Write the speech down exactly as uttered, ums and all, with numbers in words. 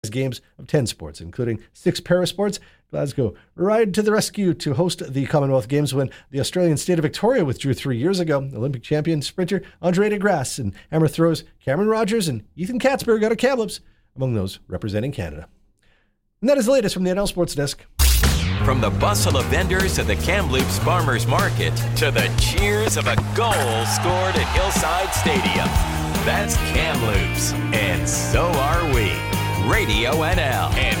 games of ten sports, including six parasports. Glasgow ride to the rescue to host the Commonwealth Games when the Australian state of Victoria withdrew three years ago. Olympic champion sprinter Andre de Grasse and hammer throws Cameron Rogers and Ethan Katzberg out of Kamloops among those representing Canada. And that is the latest from the N L Sports Desk. From the bustle of vendors at the Kamloops Farmers Market to the cheers of a goal scored at Hillside Stadium. That's Kamloops, and so are we. Radio N L and